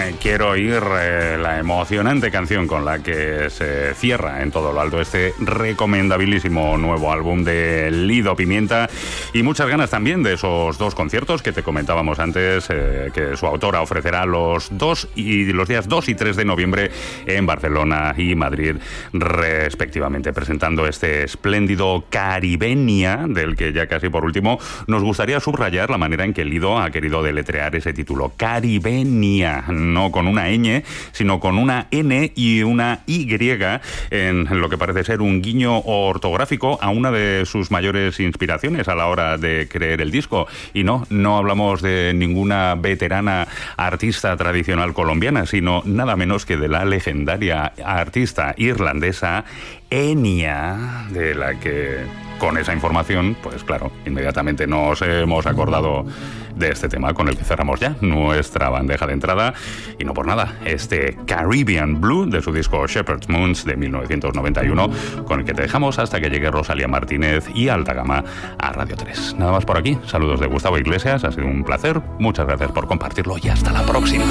quiero oír la emocionante canción con la que se cierra en todo lo alto este recomendabilísimo nuevo álbum de Lido Pimienta, y muchas ganas también de esos dos conciertos que te comentábamos antes, que su autora ofrecerá los días 2 y 3 de noviembre en Barcelona y Madrid respectivamente, presentando este espléndido Caribenia, del que ya casi por último nos gustaría subrayar la manera en que Lido ha querido deletrear ese título, Caribenia, no con una ñ, sino con una N y una Y, en lo que parece ser un guiño ortográfico a una de sus mayores inspiraciones a la hora de crear el disco. Y no hablamos de ninguna veterana artista tradicional colombiana, sino nada menos que de la legendaria artista irlandesa Enya, de la que con esa información, pues claro, inmediatamente nos hemos acordado de este tema con el que cerramos ya nuestra bandeja de entrada, y no por nada, este Caribbean Blue de su disco Shepherd's Moons de 1991, con el que te dejamos hasta que llegue Rosalía Martínez y Alta Gama a Radio 3. Nada más por aquí, saludos de Gustavo Iglesias, ha sido un placer, muchas gracias por compartirlo y hasta la próxima.